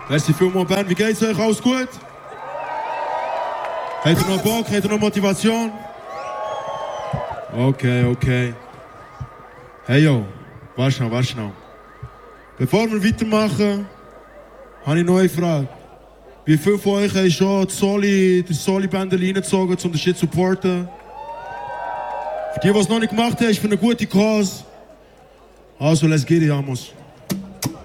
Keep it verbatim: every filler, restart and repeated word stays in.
Merci vielmals, Band. Wie geht's euch? Alles gut? Habt ihr noch Bock? Habt ihr noch Motivation? Okay, okay. Hey, yo. Warte schnell, warte schnell. Bevor wir weitermachen, habe ich noch eine Frage. Wie viele von euch haben schon die Soli, die Soli-Bänder reingezogen, um den Shit zu supporten? Für die, die es noch nicht gemacht haben, ist für eine gute Cause. Also, let's get it, Amos.